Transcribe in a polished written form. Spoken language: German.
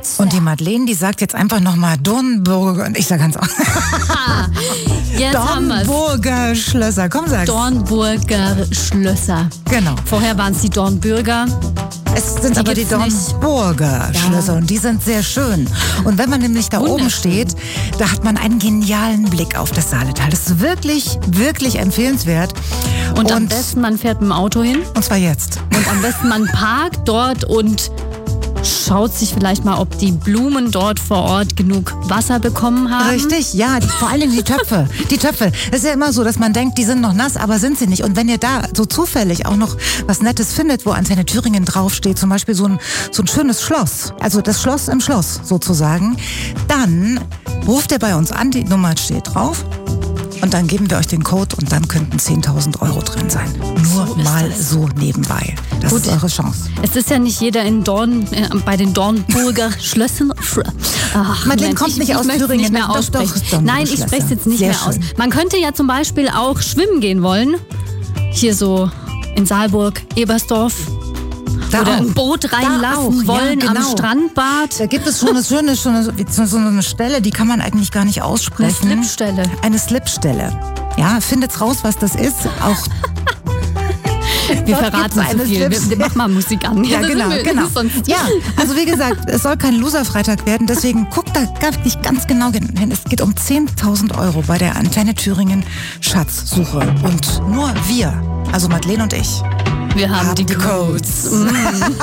Schlösser. Und die Madeleine, die sagt jetzt einfach nochmal Dornburger. Ich sag ganz Jetzt haben wir's. Dornburger Schlösser. Komm, sag's. Dornburger Schlösser. Genau. Vorher waren es die Dornbürger. Es sind aber die gibt's nicht. Dornburger Schlösser und die sind sehr schön. Und wenn man nämlich da oben steht, da hat man einen genialen Blick auf das Saaletal. Das ist wirklich, wirklich empfehlenswert. Und am besten, man fährt mit dem Auto hin. Und zwar jetzt. Und am besten, man parkt dort und schaut sich vielleicht mal, ob die Blumen dort vor Ort genug Wasser bekommen haben. Richtig, ja, vor allem die Töpfe. Die Töpfe. Es ist ja immer so, dass man denkt, die sind noch nass, aber sind sie nicht. Und wenn ihr da so zufällig auch noch was Nettes findet, wo Antenne Thüringen draufsteht, zum Beispiel so ein schönes Schloss, also das Schloss im Schloss sozusagen, dann ruft ihr bei uns an, die Nummer steht drauf. Und dann geben wir euch den Code und dann könnten 10.000 € drin sein. Nur So mal ist es. so nebenbei. Das ist eure Chance. Es ist ja nicht jeder bei den Dornburger Schlössern. Ach, Madeleine Mensch, kommt nicht ich aus möchte es Thüringen. nicht mehr Doch, aussprechen. Dornburger Nein, ich spreche es jetzt nicht Sehr mehr aus. schön. Man könnte ja zum Beispiel auch schwimmen gehen wollen. Hier so in Saalburg, Ebersdorf. Da Oder auch. ein Boot reinlassen Da auch, wollen ja, am genau. Strandbad. Da gibt es schon so eine Stelle, die kann man eigentlich gar nicht Eine aussprechen. Slipstelle. Eine Slipstelle. Ja, findet's raus, was das ist. Auch Wir Dort verraten gibt's zu eine viel. Slipstelle. Wir machen mal Musik an. Ja, Das genau, sind wir- genau. sonst- Ja, also wie gesagt, es soll kein Loser-Freitag werden, deswegen guckt da nicht ganz genau hin. Es geht um 10.000 € bei der Antenne Thüringen Schatzsuche. Und nur wir, also Madeleine und ich, Wir haben die Codes. Codes.